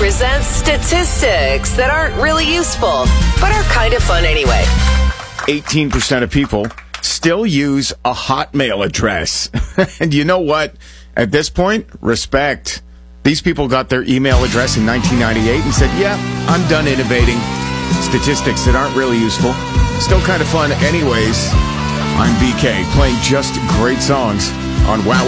presents statistics that aren't really useful, but are kind of fun anyway. 18% of people still use a Hotmail address. And you know what? At this point, respect. These people got their email address in 1998 and said, yeah, I'm done innovating. Statistics that aren't really useful. Still kind of fun anyways. I'm BK, playing just great songs on Wow